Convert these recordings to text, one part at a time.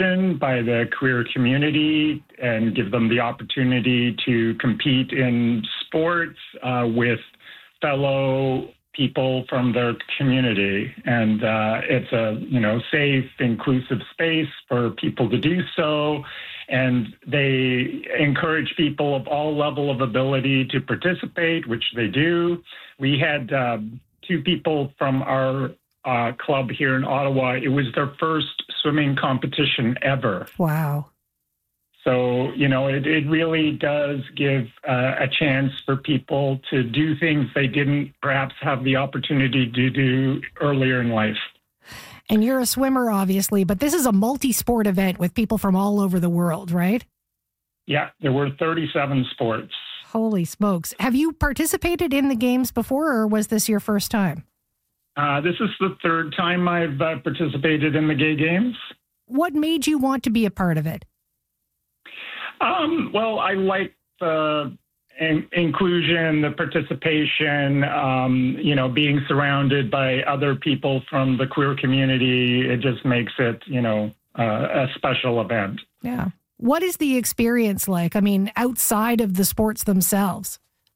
recognition by the queer community and give them the opportunity to compete in sports with fellow people from their community. And it's a, safe, inclusive space for people to do so. And they encourage people of all level of ability to participate, which they do. We had two people from our club here in Ottawa. It was their first swimming competition ever. Wow. So, it really does give a chance for people to do things they didn't perhaps have the opportunity to do earlier in life. And you're a swimmer, obviously, but this is a multi-sport event with people from all over the world, right? Yeah, there were 37 sports. Holy smokes. Have you participated in the games before, or was this your first time? This is the third time I've participated in the Gay Games. What made you want to be a part of it? Well, I like the inclusion, the participation, being surrounded by other people from the queer community. It just makes it, a special event. Yeah. What is the experience like? I mean, outside of the sports themselves?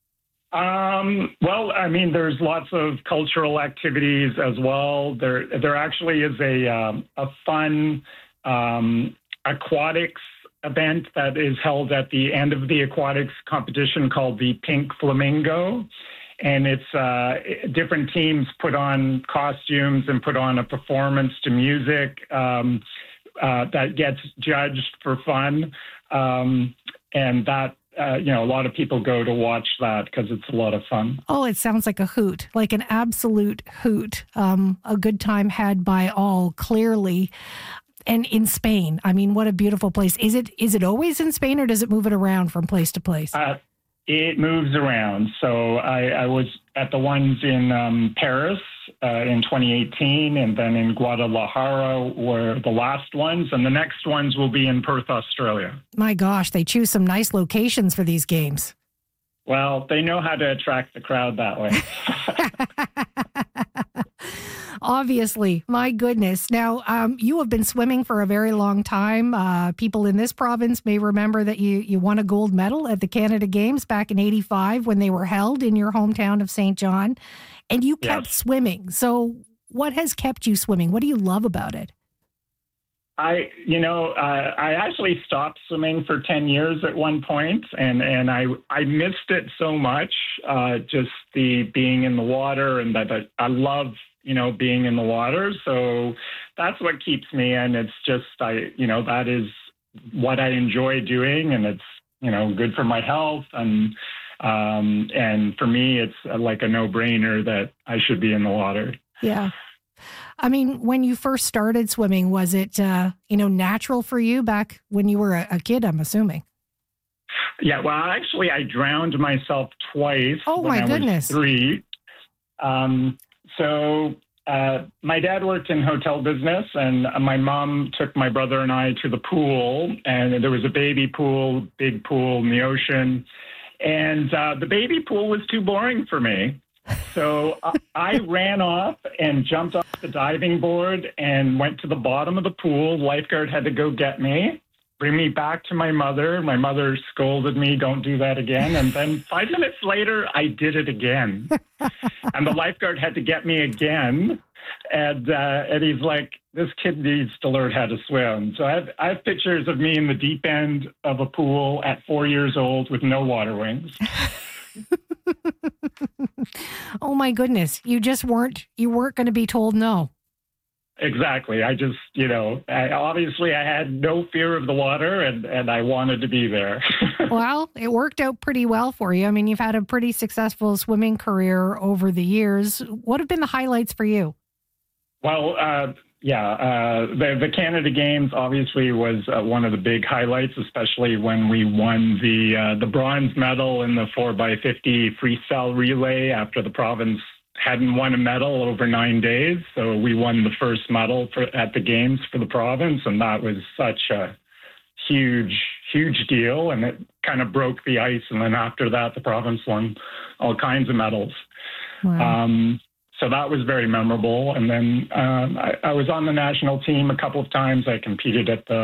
There's lots of cultural activities as well. There actually is a fun aquatics event that is held at the end of the aquatics competition called the Pink Flamingo. And it's different teams put on costumes and put on a performance to music that gets judged for fun. And that, a lot of people go to watch that because it's a lot of fun. Oh, it sounds like a hoot, like an absolute hoot. A good time had by all, clearly. And in Spain, I mean, what a beautiful place. Is it always in Spain, or does it move it around from place to place? It moves around. So I was at the ones in Paris in 2018, and then in Guadalajara were the last ones, and the next ones will be in Perth, Australia. My gosh, they choose some nice locations for these games. Well, they know how to attract the crowd that way. Obviously, my goodness. Now, you have been swimming for a very long time. People in this province may remember that you won a gold medal at the Canada Games back in '85 when they were held in your hometown of St. John, and you kept swimming. So what has kept you swimming? What do you love about it? I actually stopped swimming for 10 years at one point, and I missed it so much, just the being in the water, and that I love, being in the water. So that's what keeps me. And it's just, that is what I enjoy doing. And it's, good for my health. And for me, it's like a no-brainer that I should be in the water. Yeah. I mean, when you first started swimming, was it, natural for you back when you were a kid, I'm assuming? Yeah, well, actually, I drowned myself twice. Oh, my goodness. Was 3. My dad worked in hotel business, and my mom took my brother and I to the pool, and there was a baby pool, big pool in the ocean. And the baby pool was too boring for me. So I ran off and jumped off the diving board and went to the bottom of the pool. Lifeguard had to go get me, bring me back to my mother. My mother scolded me, don't do that again. And then 5 minutes later, I did it again. And the lifeguard had to get me again. And he's like, this kid needs to learn how to swim. So I have pictures of me in the deep end of a pool at 4 years old with no water wings. Oh my goodness. You weren't going to be told no. Exactly. I just, I had no fear of the water, and I wanted to be there. Well, it worked out pretty well for you. I mean, you've had a pretty successful swimming career over the years. What have been the highlights for you? Well, the Canada Games obviously was one of the big highlights, especially when we won the bronze medal in the 4x50 freestyle relay after the province hadn't won a medal over 9 days. So we won the first medal at the Games for the province, and that was such a huge deal, and it kind of broke the ice. And then after that, the province won all kinds of medals. Wow. So that was very memorable. And then I was on the national team a couple of times. I competed at the